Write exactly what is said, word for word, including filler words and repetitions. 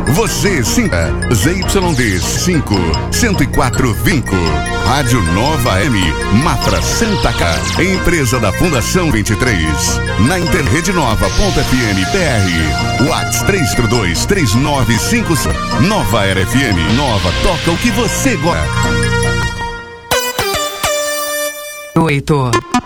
Você sinta Z Y D cinco, cento e quatro Vinco. Rádio Nova M, Mafra Santa Cá. Empresa da Fundação vinte e três. Na interrede nova ponto F M B R. WhatsApp três dois três nove cinco. Nova Era F M. Nova, toca o que você gosta. Oito.